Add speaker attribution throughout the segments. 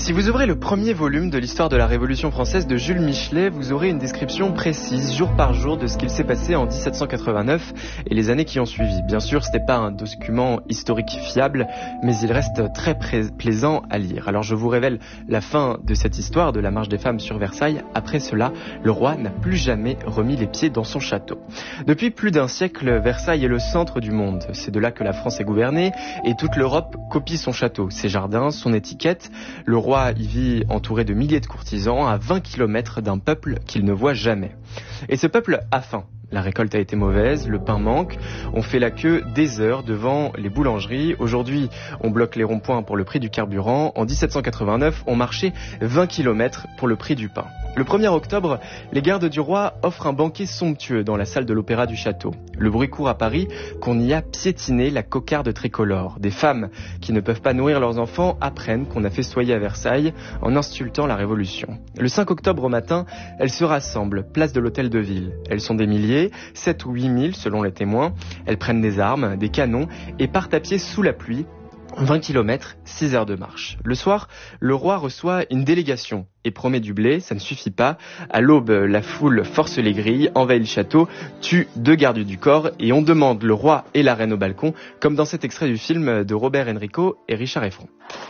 Speaker 1: Si vous ouvrez le premier volume de l'histoire de la Révolution française de Jules Michelet, vous aurez une description précise, jour par jour, de ce qu'il s'est passé en 1789 et les années qui ont suivi. Bien sûr, ce n'est pas un document historique fiable, mais il reste très plaisant à lire. Alors je vous révèle la fin de cette histoire de la marche des femmes sur Versailles. Après cela, le roi n'a plus jamais remis les pieds dans son château. Depuis plus d'un siècle, Versailles est le centre du monde. C'est de là que la France est gouvernée et toute l'Europe copie son château, ses jardins, son étiquette. Le roi y vit entouré de milliers de courtisans à 20 km d'un peuple qu'il ne voit jamais. Et ce peuple a faim. La récolte a été mauvaise, le pain manque, on fait la queue des heures devant les boulangeries. Aujourd'hui, on bloque les ronds-points pour le prix du carburant. En 1789, on marchait 20 km pour le prix du pain. Le 1er octobre, les gardes du roi offrent un banquet somptueux dans la salle de l'opéra du château. Le bruit court à Paris qu'on y a piétiné la cocarde tricolore. Des femmes qui ne peuvent pas nourrir leurs enfants apprennent qu'on a festoyé à Versailles en insultant la Révolution. Le 5 octobre au matin, elles se rassemblent, place de l'hôtel de ville. Elles sont des milliers, 7 ou 8 000 selon les témoins. Elles prennent des armes, des canons et partent à pied sous la pluie. 20 km, 6 heures de marche. Le soir, le roi reçoit une délégation et promet du blé, ça ne suffit pas. À l'aube, la foule force les grilles, envahit le château, tue 2 gardes du corps et on demande le roi et la reine au balcon, comme dans cet extrait du film de Robert Enrico et Richard Effron.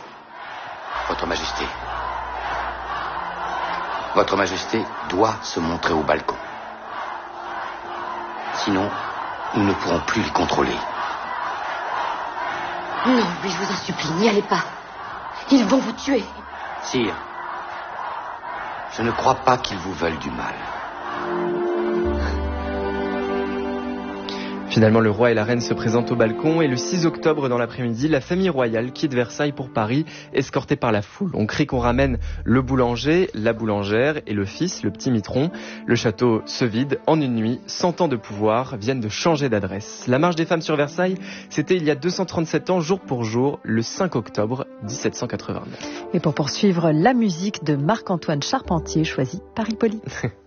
Speaker 2: Votre Majesté doit se montrer au balcon. Sinon, nous ne pourrons plus les contrôler.
Speaker 3: Non, mais je vous en supplie, n'y allez pas. Ils vont vous tuer.
Speaker 2: Sire, je ne crois pas qu'ils vous veulent du mal.
Speaker 1: Finalement, le roi et la reine se présentent au balcon et le 6 octobre dans l'après-midi, la famille royale quitte Versailles pour Paris, escortée par la foule. On crie qu'on ramène le boulanger, la boulangère et le fils, le petit mitron. Le château se vide en une nuit. 100 ans de pouvoir viennent de changer d'adresse. La marche des femmes sur Versailles, c'était il y a 237 ans, jour pour jour, le 5 octobre 1789.
Speaker 4: Et pour poursuivre, la musique de Marc-Antoine Charpentier, choisie par Hippolyte.